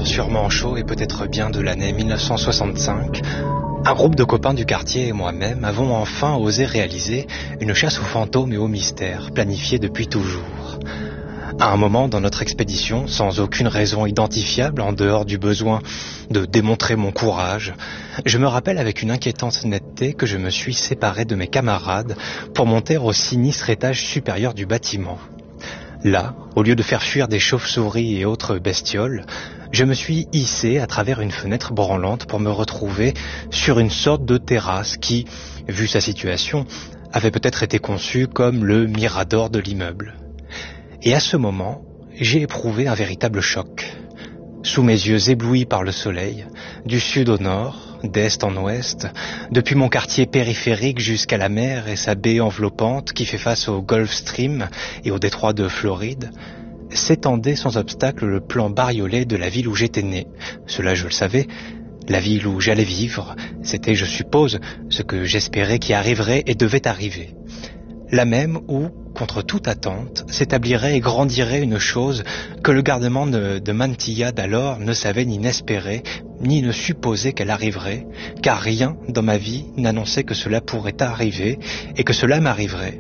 sûrement chaud et peut-être bien de l'année 1965, un groupe de copains du quartier et moi-même avons enfin osé réaliser une chasse aux fantômes et aux mystères, planifiée depuis toujours. À un moment dans notre expédition, sans aucune raison identifiable en dehors du besoin de démontrer mon courage, je me rappelle avec une inquiétante netteté que je me suis séparé de mes camarades pour monter au sinistre étage supérieur du bâtiment. Là, au lieu de faire fuir des chauves-souris et autres bestioles, je me suis hissé à travers une fenêtre branlante pour me retrouver sur une sorte de terrasse qui, vu sa situation, avait peut-être été conçue comme le mirador de l'immeuble. Et à ce moment, j'ai éprouvé un véritable choc. Sous mes yeux éblouis par le soleil, du sud au nord, d'est en ouest, depuis mon quartier périphérique jusqu'à la mer et sa baie enveloppante qui fait face au Gulf Stream et au détroit de Floride, s'étendait sans obstacle le plan bariolé de la ville où j'étais né. Cela je le savais, la ville où j'allais vivre, c'était, je suppose, ce que j'espérais qui arriverait et devait arriver. La même où, contre toute attente, s'établirait et grandirait une chose que le gardement de Mantilla d'alors ne savait ni n'espérait, ni ne supposait qu'elle arriverait, car rien dans ma vie n'annonçait que cela pourrait arriver et que cela m'arriverait.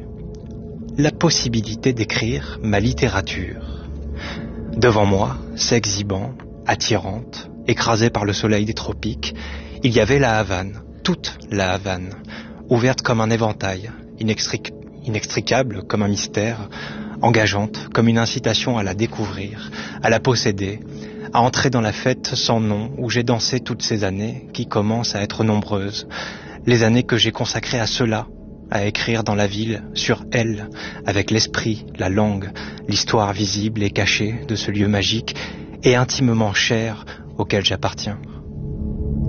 La possibilité d'écrire ma littérature. Devant moi, s'exhibant, attirante, écrasée par le soleil des tropiques, il y avait la Havane, toute la Havane, ouverte comme un éventail, inextricable comme un mystère, engageante comme une incitation à la découvrir, à la posséder, à entrer dans la fête sans nom où j'ai dansé toutes ces années qui commencent à être nombreuses, les années que j'ai consacrées à cela, à écrire dans la ville, sur elle, avec l'esprit, la langue, l'histoire visible et cachée de ce lieu magique et intimement cher auquel j'appartiens.